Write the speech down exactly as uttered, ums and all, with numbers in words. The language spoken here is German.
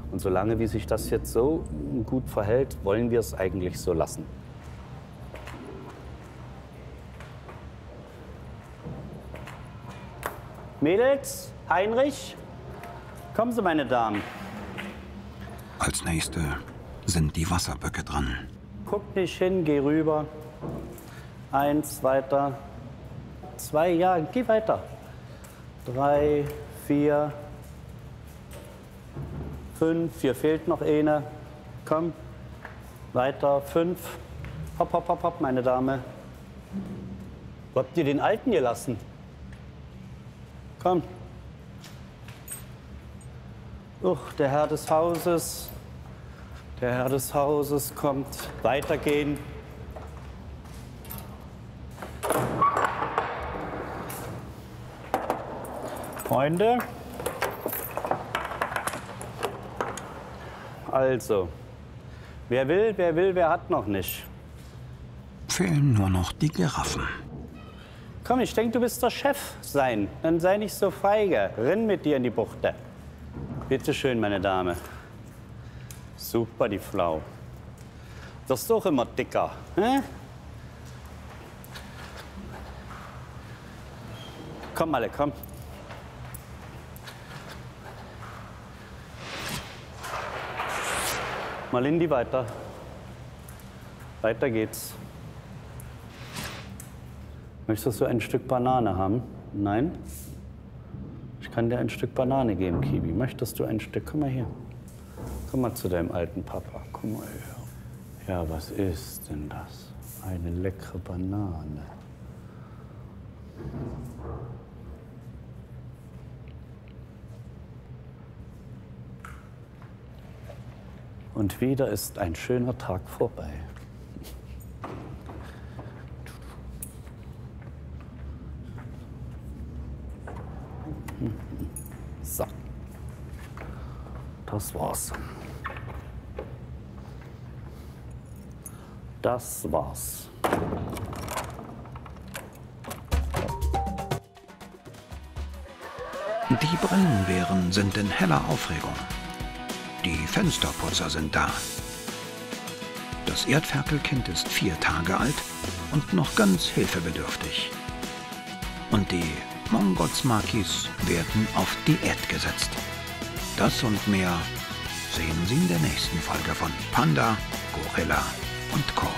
Und solange wie sich das jetzt so gut verhält, wollen wir es eigentlich so lassen. Mädels, Heinrich, kommen Sie, meine Damen. Als nächste sind die Wasserböcke dran. Guck nicht hin, geh rüber. Eins, weiter. Zwei, ja, geh weiter. Drei, vier, fünf, hier fehlt noch eine. Komm, weiter, fünf. Hopp, hopp, hopp, hopp, meine Dame. Wo habt ihr den Alten gelassen? Komm. Uch, der Herr des Hauses. Der Herr des Hauses kommt. Weitergehen. Freunde. Also, wer will, wer will, wer hat noch nicht? Fehlen nur noch die Giraffen. Komm, ich denke, du bist der Chef sein. Dann sei nicht so feige. Rinn mit dir in die Buchte. Bitte schön, meine Dame. Super, die Flau. Das ist doch immer dicker. Hä? Komm, alle, komm. Malindi, weiter. Weiter geht's. Möchtest du ein Stück Banane haben? Nein? Ich kann dir ein Stück Banane geben, Kiwi. Möchtest du ein Stück? Komm mal hier. Komm mal zu deinem alten Papa. Komm mal her. Ja, was ist denn das? Eine leckere Banane. Und wieder ist ein schöner Tag vorbei. So, das war's. Das war's. Die Brillenbären sind in heller Aufregung. Die Fensterputzer sind da. Das Erdferkelkind ist vier Tage alt und noch ganz hilfebedürftig. Und die Mongotsmakis werden auf Diät gesetzt. Das und mehr sehen Sie in der nächsten Folge von Panda, Gorilla und Co.